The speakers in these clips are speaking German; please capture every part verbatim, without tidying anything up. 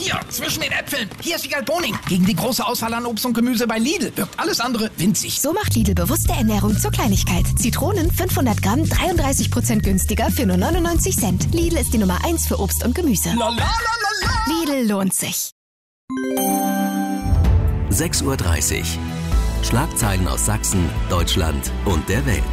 hier, zwischen den Äpfeln. Hier ist Wiegald Boning. Gegen die große Auswahl an Obst und Gemüse bei Lidl wirkt alles andere winzig. So macht Lidl bewusste Ernährung zur Kleinigkeit. Zitronen fünfhundert Gramm, dreiunddreißig Prozent günstiger für nur neunundneunzig Cent. Lidl ist die Nummer eins für Obst und Gemüse. La, la, la, la, la. Lidl lohnt sich. sechs Uhr dreißig. Schlagzeilen aus Sachsen, Deutschland und der Welt.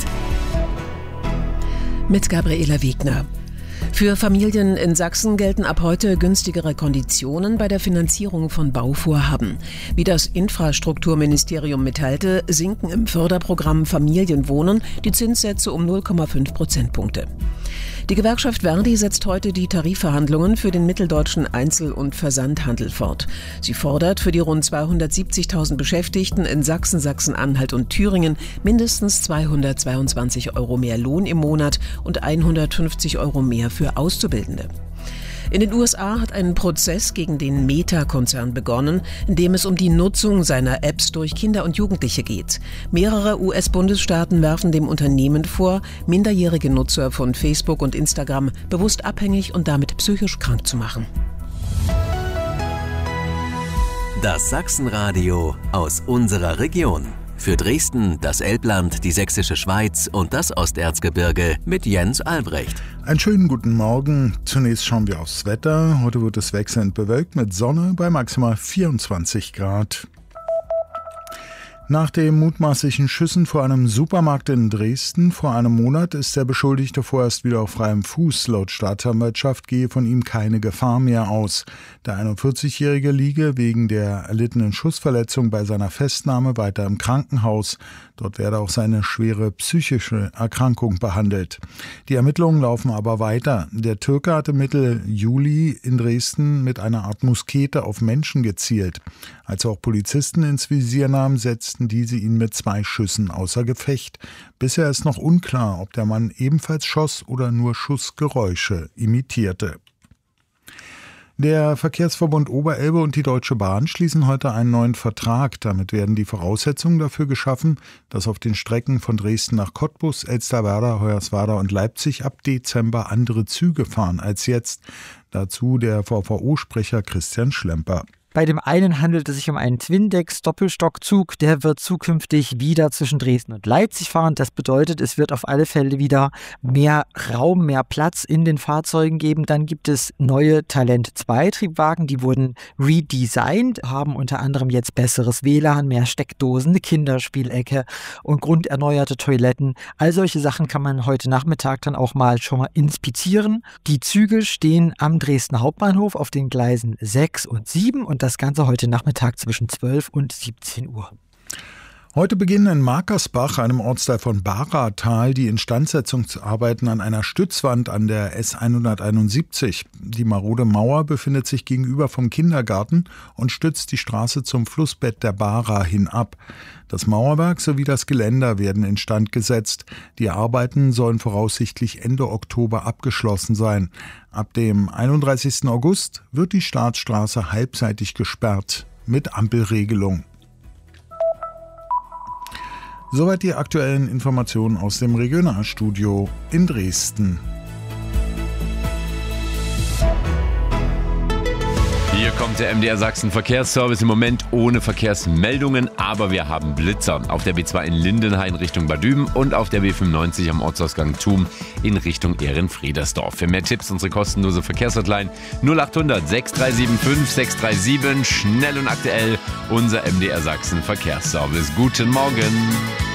Mit Gabriela Wiegner. Für Familien in Sachsen gelten ab heute günstigere Konditionen bei der Finanzierung von Bauvorhaben. Wie das Infrastrukturministerium mitteilte, sinken im Förderprogramm Familienwohnen die Zinssätze um null Komma fünf Prozentpunkte. Die Gewerkschaft Verdi setzt heute die Tarifverhandlungen für den mitteldeutschen Einzel- und Versandhandel fort. Sie fordert für die rund zweihundertsiebzigtausend Beschäftigten in Sachsen, Sachsen-Anhalt und Thüringen mindestens zweihundertzweiundzwanzig Euro mehr Lohn im Monat und hundertfünfzig Euro mehr für Auszubildende. In den U S A hat ein Prozess gegen den Meta-Konzern begonnen, in dem es um die Nutzung seiner Apps durch Kinder und Jugendliche geht. Mehrere U S-Bundesstaaten werfen dem Unternehmen vor, minderjährige Nutzer von Facebook und Instagram bewusst abhängig und damit psychisch krank zu machen. Das Sachsenradio aus unserer Region. Für Dresden, das Elbland, die Sächsische Schweiz und das Osterzgebirge mit Jens Albrecht. Einen schönen guten Morgen. Zunächst schauen wir aufs Wetter. Heute wird es wechselnd bewölkt mit Sonne bei maximal vierundzwanzig Grad. Nach den mutmaßlichen Schüssen vor einem Supermarkt in Dresden vor einem Monat ist der Beschuldigte vorerst wieder auf freiem Fuß. Laut Staatsanwaltschaft gehe von ihm keine Gefahr mehr aus. Der einundvierzigjährige liege wegen der erlittenen Schussverletzung bei seiner Festnahme weiter im Krankenhaus. Dort werde auch seine schwere psychische Erkrankung behandelt. Die Ermittlungen laufen aber weiter. Der Türke hatte Mitte Juli in Dresden mit einer Art Muskete auf Menschen gezielt. Als auch Polizisten ins Visier nahmen, setzten diese ihn mit zwei Schüssen außer Gefecht. Bisher ist noch unklar, ob der Mann ebenfalls schoss oder nur Schussgeräusche imitierte. Der Verkehrsverbund Oberelbe und die Deutsche Bahn schließen heute einen neuen Vertrag. Damit werden die Voraussetzungen dafür geschaffen, dass auf den Strecken von Dresden nach Cottbus, Elsterwerda, Hoyerswerda und Leipzig ab Dezember andere Züge fahren als jetzt. Dazu der V V O-Sprecher Christian Schlemper. Bei dem einen handelt es sich um einen Twindex-Doppelstockzug, der wird zukünftig wieder zwischen Dresden und Leipzig fahren. Das bedeutet, es wird auf alle Fälle wieder mehr Raum, mehr Platz in den Fahrzeugen geben. Dann gibt es neue Talent zwei Triebwagen, die wurden redesigned, haben unter anderem jetzt besseres W L A N, mehr Steckdosen, eine Kinderspielecke und grunderneuerte Toiletten. All solche Sachen kann man heute Nachmittag dann auch mal schon mal inspizieren. Die Züge stehen am Dresdner Hauptbahnhof auf den Gleisen sechs und sieben und das Ganze heute Nachmittag zwischen zwölf und siebzehn Uhr. Heute beginnen in Markersbach, einem Ortsteil von Bahratal, die Instandsetzungsarbeiten an einer Stützwand an der S hunderteinundsiebzig. Die marode Mauer befindet sich gegenüber vom Kindergarten und stützt die Straße zum Flussbett der Bahra hinab. Das Mauerwerk sowie das Geländer werden instand gesetzt. Die Arbeiten sollen voraussichtlich Ende Oktober abgeschlossen sein. Ab dem einunddreißigsten August wird die Staatsstraße halbseitig gesperrt mit Ampelregelung. Soweit die aktuellen Informationen aus dem Regionalstudio in Dresden. Hier kommt der M D R Sachsen Verkehrsservice, im Moment ohne Verkehrsmeldungen, aber wir haben Blitzer auf der B zwei in Lindenhain Richtung Bad Düben und auf der B fünfundneunzig am Ortsausgang Thum in Richtung Ehrenfriedersdorf. Für mehr Tipps unsere kostenlose Verkehrshotline null achthundert sechs drei sieben fünf sechs drei sieben, schnell und aktuell unser M D R Sachsen Verkehrsservice. Guten Morgen!